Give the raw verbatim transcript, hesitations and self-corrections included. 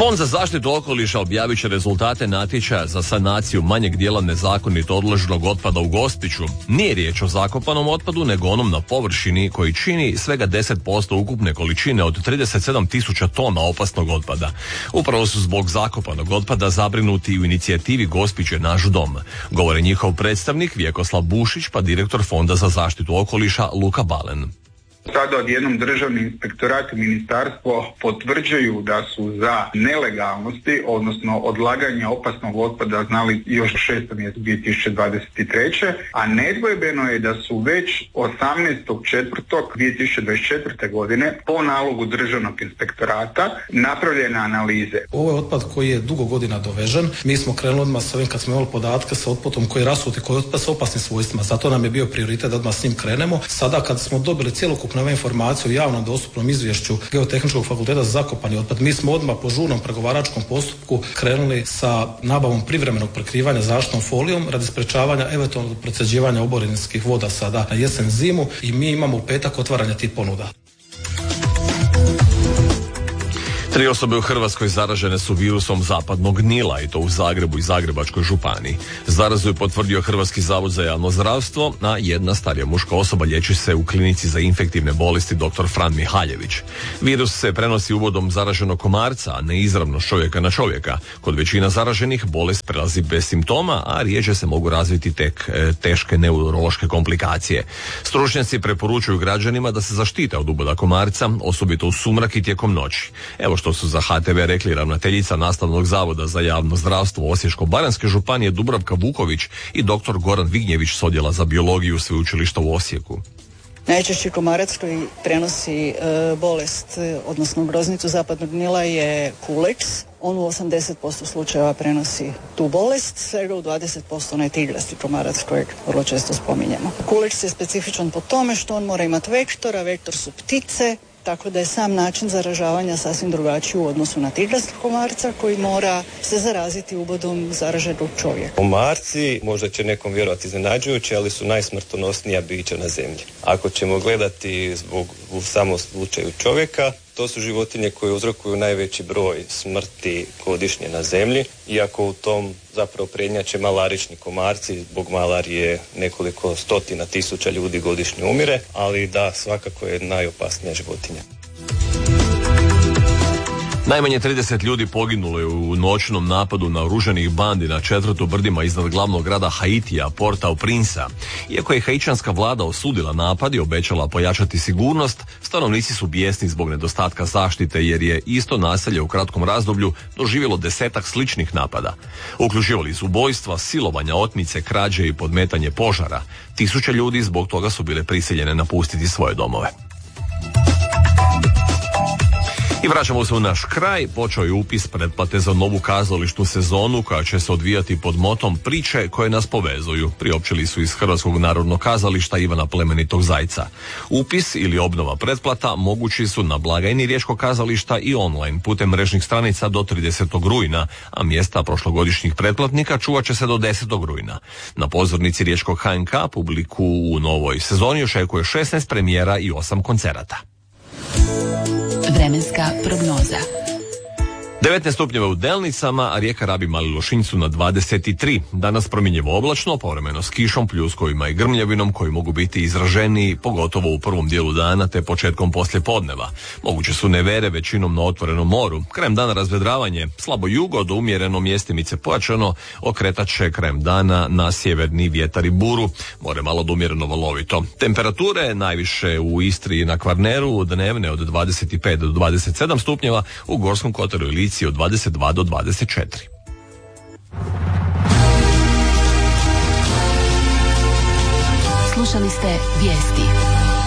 Fond za zaštitu okoliša objavit će rezultate natječaja za sanaciju manjeg dijela nezakonito odloženog otpada u Gospiću. Nije riječ o zakopanom otpadu, nego onom na površini koji čini svega deset posto ukupne količine od trideset sedam tisuća tona opasnog otpada. Upravo su zbog zakopanog otpada zabrinuti u inicijativi Gospić je naš dom. Govori njihov predstavnik Vjekoslav Bušić, pa direktor Fonda za zaštitu okoliša Luka Balen. Sada odjednom državni inspektorat i ministarstvo potvrđuju da su za nelegalnosti, odnosno odlaganje opasnog otpada znali još šestom mjesecu dvije tisuće dvadeset treće. a nedvojbeno je da su već osamnaestog četvrtog dvije tisuće dvadeset četvrte. godine po nalogu državnog inspektorata napravljene analize. Ovo je otpad koji je dugo godina dovežen. Mi smo krenuli odmah s ovim kad smo imali podatke sa otpadom koji je rasuti, koji je otpad s opasnim svojstvima. Zato nam je bio prioritet da odmah s njim krenemo. Sada kad smo dobili cjelokupnu nove informacije u javnom dostupnom izvješću Geotehničkog fakulteta za zakopani otpad, mi smo odmah po žurnom pregovaračkom postupku krenuli sa nabavom privremenog prekrivanja zaštitnom folijom radi sprečavanja eventualnog procjeđivanja oborinskih voda sada na jesen zimu i mi imamo u petak otvaranje tih ponuda. Tri osobe u Hrvatskoj zaražene su virusom zapadnog Nila i to u Zagrebu i Zagrebačkoj županiji. Zarazu je potvrdio Hrvatski zavod za javno zdravstvo, a jedna starija muška osoba liječi se u klinici za infektivne bolesti dr. Fran Mihaljević. Virus se prenosi uvodom zaraženog komarca, a ne izravno s čovjeka na čovjeka. Kod većina zaraženih bolest prelazi bez simptoma, a rijeđe se mogu razviti tek e, teške neurološke komplikacije. Stručnjaci preporučuju građanima da se zaštite od uboda komarca, osobito u sumrak i tijekom noći. Evo što su za H T V rekli ravnateljica Nastavnog zavoda za javno zdravstvo Osječko-baranjske županije Dubravka Vuković i dr. Goran Vignjević s odjela za biologiju Sveučilišta u Osijeku. Najčešći komarac koji prenosi e, bolest, odnosno groznicu zapadnog Nila je kuleks. On u osamdeset posto slučajeva prenosi tu bolest, svega u dvadeset posto onaj tigrasti komarac kojeg vrlo često spominjemo. Kuleks je specifičan po tome što on mora imati vektora, vektor su ptice, tako da je sam način zaražavanja sasvim drugačiji u odnosu na tigrastog komarca koji mora se zaraziti ubodom zaraženog čovjeka. Komarci možda će nekom vjerovati iznenađujući, ali su najsmrtonosnija bića na zemlji. Ako ćemo gledati zbog, u samom slučaju čovjeka, to su životinje koje uzrokuju najveći broj smrti godišnje na zemlji, iako u tom zapravo prednjače malarični komarci, zbog malarije nekoliko stotina tisuća ljudi godišnje umire, ali da, svakako je najopasnija životinja. Najmanje trideset ljudi poginulo je u noćnom napadu naoružanih bandi na četvrtu brdima iznad glavnog grada Haitija, Port-au-Prince. Iako je haitijanska vlada osudila napad i obećala pojačati sigurnost, stanovnici su bijesni zbog nedostatka zaštite jer je isto naselje u kratkom razdoblju doživjelo desetak sličnih napada. Uključivali su ubojstva, silovanja, otmice, krađe i podmetanje požara. Tisuće ljudi zbog toga su bile prisiljene napustiti svoje domove. I vraćamo se u naš kraj. Počeo je upis pretplate za novu kazališnu sezonu koja će se odvijati pod motom priče koje nas povezuju. Priopćili su iz Hrvatskog narodnog kazališta Ivana Plemenitog Zajca. Upis ili obnova pretplata mogući su na blagajni Riječkog kazališta i online putem mrežnih stranica do tridesetog rujna, a mjesta prošlogodišnjih pretplatnika čuvat će se do desetog rujna. Na pozornici Riječkog H N K publiku u novoj sezoni očekuje šesnaest premijera i osam koncerata. Vremenska prognoza. devetnaest stupnjeva u Delnicama, a rijeka Rabi Mali Lošinj su na dvadeset tri. Danas promjenjivo oblačno, povremeno s kišom, pljuskovima i grmljavinom koji mogu biti izraženiji, pogotovo u prvom dijelu dana te početkom poslijepodneva. Moguće su nevere većinom na otvorenom moru. Krajem dana razvedravanje, slabo jugo do umjereno mjestimice pojačano, okretat će krajem dana na sjeverni vjetar i buru. More malo do umjereno valovito. Temperature najviše u Istri i na Kvarneru, dnevne od dvadeset pet do dvadeset sedam stupnjeva, u Gorskom kotaru i Lici od dvadeset dva do dvadeset četiri. Slušali ste vijesti.